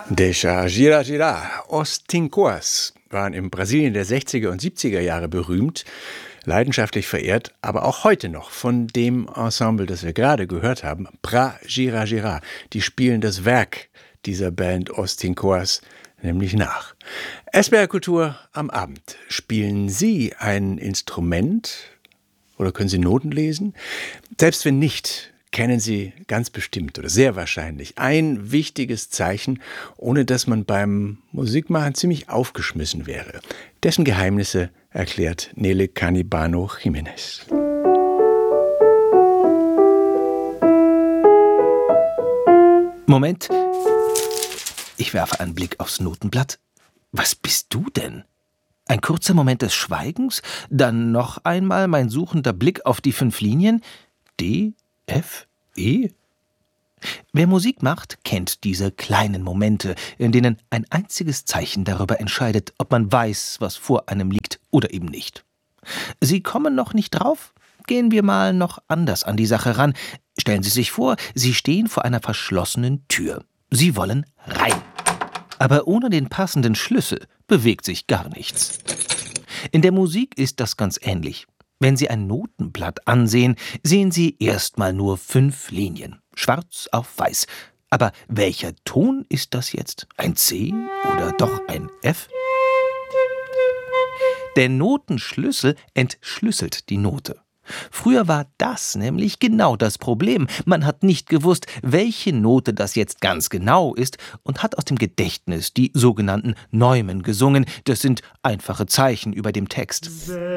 Deixa Gira Gira. Os Tincoas waren in Brasilien der 60er und 70er Jahre berühmt, leidenschaftlich verehrt, aber auch heute noch von dem Ensemble, das wir gerade gehört haben, Pra Gira Gira. Die spielen das Werk dieser Band Os Tincoas nämlich nach. SWR Kultur am Abend. Spielen Sie ein Instrument oder können Sie Noten lesen? Selbst wenn nicht, kennen Sie ganz bestimmt oder sehr wahrscheinlich ein wichtiges Zeichen, ohne dass man beim Musikmachen ziemlich aufgeschmissen wäre. Dessen Geheimnisse erklärt Nele Canibano Jiménez. Moment, ich werfe einen Blick aufs Notenblatt. Was bist du denn? Ein kurzer Moment des Schweigens, dann noch einmal mein suchender Blick auf die 5 Linien. D, F, E? Wer Musik macht, kennt diese kleinen Momente, in denen ein einziges Zeichen darüber entscheidet, ob man weiß, was vor einem liegt oder eben nicht. Sie kommen noch nicht drauf? Gehen wir mal noch anders an die Sache ran. Stellen Sie sich vor, Sie stehen vor einer verschlossenen Tür. Sie wollen rein. Aber ohne den passenden Schlüssel bewegt sich gar nichts. In der Musik ist das ganz ähnlich. Wenn Sie ein Notenblatt ansehen, sehen Sie erstmal nur 5 Linien, schwarz auf weiß. Aber welcher Ton ist das jetzt? Ein C oder doch ein F? Der Notenschlüssel entschlüsselt die Note. Früher war das nämlich genau das Problem. Man hat nicht gewusst, welche Note das jetzt ganz genau ist und hat aus dem Gedächtnis die sogenannten Neumen gesungen. Das sind einfache Zeichen über dem Text.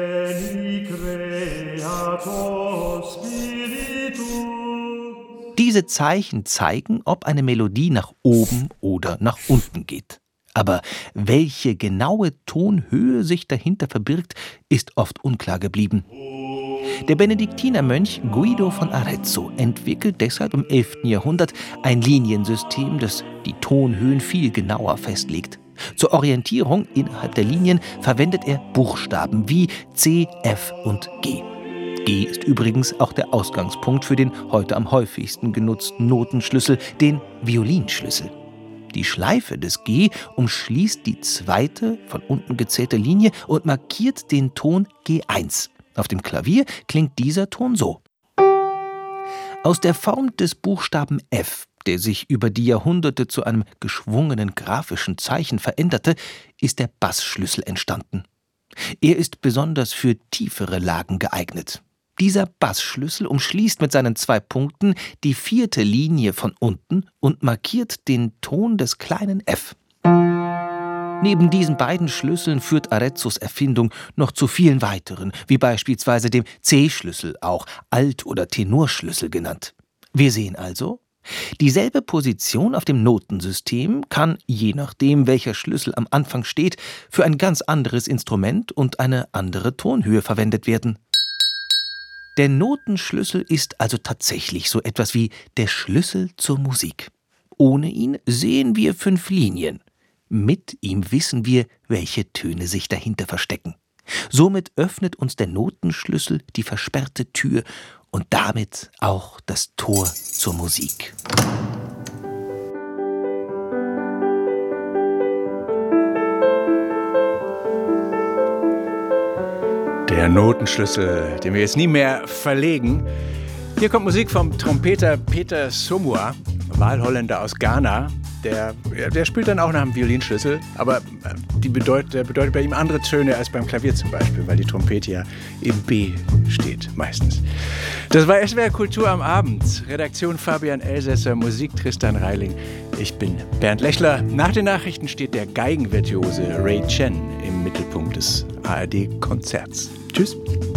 Diese Zeichen zeigen, ob eine Melodie nach oben oder nach unten geht. Aber welche genaue Tonhöhe sich dahinter verbirgt, ist oft unklar geblieben. Der Benediktinermönch Guido von Arezzo entwickelt deshalb im 11. Jahrhundert ein Liniensystem, das die Tonhöhen viel genauer festlegt. Zur Orientierung innerhalb der Linien verwendet er Buchstaben wie C, F und G. G ist übrigens auch der Ausgangspunkt für den heute am häufigsten genutzten Notenschlüssel, den Violinschlüssel. Die Schleife des G umschließt die zweite, von unten gezählte Linie und markiert den Ton G1. Auf dem Klavier klingt dieser Ton so. Aus der Form des Buchstaben F, der sich über die Jahrhunderte zu einem geschwungenen graphischen Zeichen veränderte, ist der Bassschlüssel entstanden. Er ist besonders für tiefere Lagen geeignet. Dieser Bassschlüssel umschließt mit seinen 2 Punkten die 4. Linie von unten und markiert den Ton des kleinen F. Neben diesen beiden Schlüsseln führt Arezzos Erfindung noch zu vielen weiteren, wie beispielsweise dem C-Schlüssel, auch Alt- oder Tenorschlüssel genannt. Wir sehen also, dieselbe Position auf dem Notensystem kann, je nachdem welcher Schlüssel am Anfang steht, für ein ganz anderes Instrument und eine andere Tonhöhe verwendet werden. Der Notenschlüssel ist also tatsächlich so etwas wie der Schlüssel zur Musik. Ohne ihn sehen wir 5 Linien. Mit ihm wissen wir, welche Töne sich dahinter verstecken. Somit öffnet uns der Notenschlüssel die versperrte Tür und damit auch das Tor zur Musik. Der Notenschlüssel, den wir jetzt nie mehr verlegen. Hier kommt Musik vom Trompeter Peter Somua, Wahlholländer aus Ghana. Der spielt dann auch nach dem Violinschlüssel, aber der bedeutet bei ihm andere Töne als beim Klavier zum Beispiel, weil die Trompete ja im B steht meistens. Das war SWR Kultur am Abend. Redaktion Fabian Elsässer, Musik Tristan Reiling. Ich bin Bernd Lechler. Nach den Nachrichten steht der Geigenvirtuose Ray Chen im Mittelpunkt des ARD-Konzerts. Tschüss.